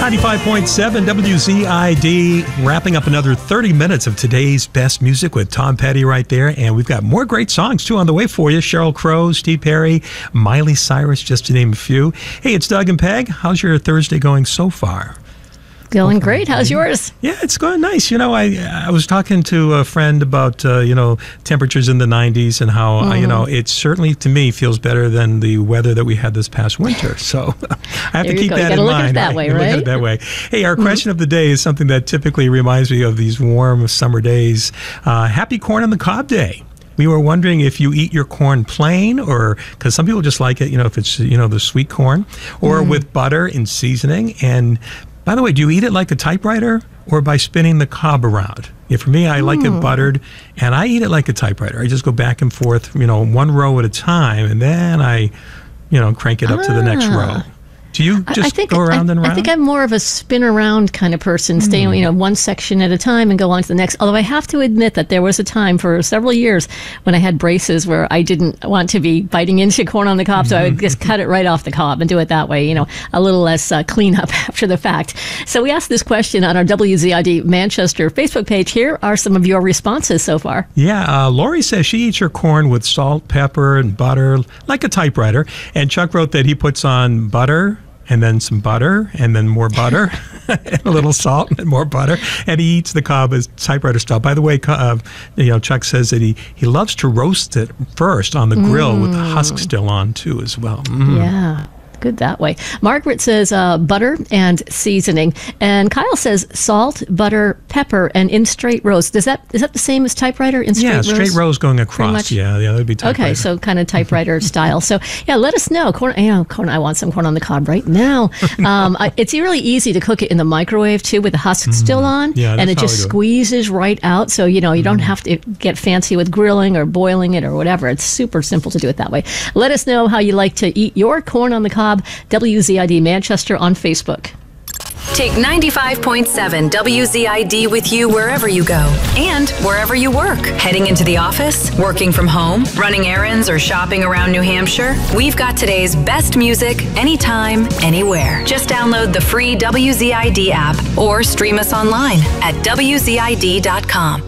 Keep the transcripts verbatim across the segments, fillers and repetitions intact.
ninety-five point seven W Z I D, wrapping up another thirty minutes of today's best music with Tom Petty right there. And we've got more great songs, too, on the way for you. Sheryl Crow, Steve Perry, Miley Cyrus, just to name a few. Hey, it's Doug and Peg. How's your Thursday going so far? Going great. How's yours? Yeah, it's going nice. You know, I I was talking to a friend about, uh, you know, temperatures in the nineties and how, mm-hmm. uh, you know, it certainly, to me, feels better than the weather that we had this past winter. So I have there to keep go. that you in look mind. At it that way, right? Look at it that way. Hey, our mm-hmm. question of the day is something that typically reminds me of these warm summer days. Uh, happy Corn on the Cob Day. We were wondering if you eat your corn plain, or because some people just like it, you know, if it's, you know, the sweet corn, or mm. with butter and seasoning. And by the way, do you eat it like a typewriter or by spinning the cob around? Yeah, for me, I like mm. it buttered, and I eat it like a typewriter. I just go back and forth, you know, one row at a time, and then I, you know, crank it up ah. to the next row. Do you just I think, go around I, and around? I think I'm more of a spin around kind of person, staying, mm. you know, one section at a time and go on to the next. Although I have to admit that there was a time for several years when I had braces where I didn't want to be biting into corn on the cob, so I would just cut it right off the cob and do it that way, you know, a little less uh, cleanup after the fact. So we asked this question on our W Z I D Manchester Facebook page. Here are some of your responses so far. Yeah, uh, Lori says she eats her corn with salt, pepper, and butter, like a typewriter. And Chuck wrote that he puts on butter, and then some butter, and then more butter, and a little salt, and more butter. And he eats the cob as typewriter style. By the way, uh, you know, Chuck says that he, he loves to roast it first on the grill mm. with the husk still on, too, as well. Mm. Yeah. Good that way. Margaret says uh, butter and seasoning. And Kyle says salt, butter, pepper, and in straight rows. Does that is that the same as typewriter in straight yeah, rows? Yeah, straight rows going across. Yeah, yeah, that would be typewriter. Okay, so kind of typewriter style. So yeah, let us know. Corn, you know, corn. I want some corn on the cob right now. Um, I, it's really easy to cook it in the microwave too, with the husk mm. still on, yeah, and it just squeezes right out. So you know you don't mm. have to get fancy with grilling or boiling it or whatever. It's super simple to do it that way. Let us know how you like to eat your corn on the cob. W Z I D Manchester on Facebook. Take ninety-five point seven W Z I D with you wherever you go and wherever you work. Heading into the office, working from home, running errands, or shopping around New Hampshire, we've got today's best music anytime, anywhere. Just download the free W Z I D app or stream us online at W Z I D dot com.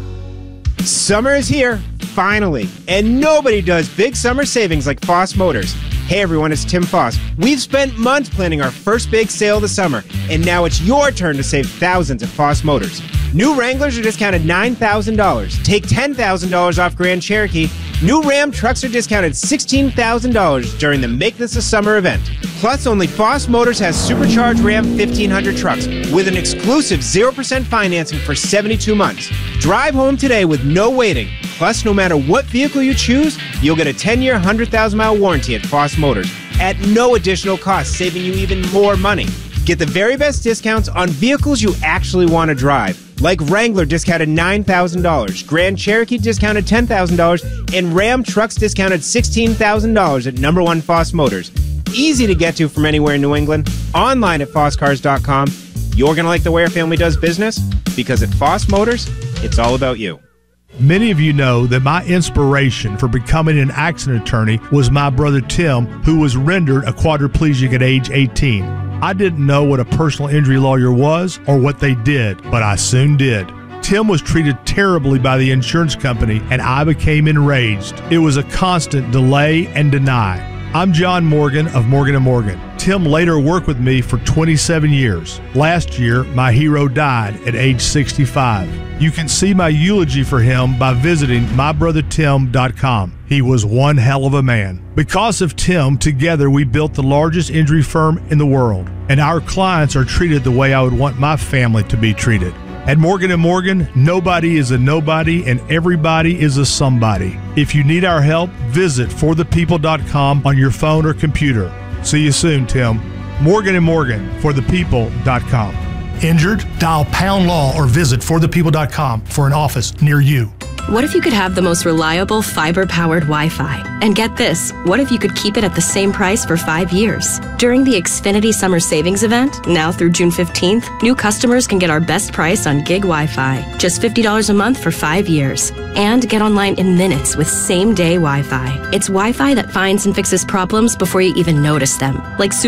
Summer is here, finally, and nobody does big summer savings like Foss Motors. Hey everyone, it's Tim Foss. We've spent months planning our first big sale of the summer, and now it's your turn to save thousands at Foss Motors. New Wranglers are discounted nine thousand dollars. Take ten thousand dollars off Grand Cherokee. New Ram trucks are discounted sixteen thousand dollars during the Make This a Summer event. Plus, only Foss Motors has supercharged Ram fifteen hundred trucks with an exclusive zero percent financing for seventy-two months. Drive home today with no waiting. Plus, no matter what vehicle you choose, you'll get a ten-year, one hundred thousand mile warranty at Foss Motors at no additional cost, saving you even more money. Get the very best discounts on vehicles you actually want to drive. Like Wrangler discounted nine thousand dollars, Grand Cherokee discounted ten thousand dollars, and Ram trucks discounted sixteen thousand dollars at number one Foss Motors. Easy to get to from anywhere in New England. Online at foss cars dot com. You're going to like the way our family does business, because at Foss Motors, it's all about you. Many of you know that my inspiration for becoming an accident attorney was my brother Tim, who was rendered a quadriplegic at age eighteen. I didn't know what a personal injury lawyer was or what they did, but I soon did. Tim was treated terribly by the insurance company, and I became enraged. It was a constant delay and deny. I'm John Morgan of Morgan and Morgan. Tim later worked with me for twenty-seven years. Last year, my hero died at age sixty-five. You can see my eulogy for him by visiting my brother tim dot com. He was one hell of a man. Because of Tim, together we built the largest injury firm in the world, and our clients are treated the way I would want my family to be treated. At Morgan and Morgan, nobody is a nobody and everybody is a somebody. If you need our help, visit for the people dot com on your phone or computer. See you soon, Tim. Morgan and Morgan, for the people dot com. Injured? Dial pound law or visit for the people dot com for an office near you. What if you could have the most reliable fiber-powered Wi-Fi? And get this, what if you could keep it at the same price for five years? During the Xfinity Summer Savings Event, now through June fifteenth, new customers can get our best price on gig Wi-Fi, just fifty dollars a month for five years. And get online in minutes with same-day Wi-Fi. It's Wi-Fi that finds and fixes problems before you even notice them, like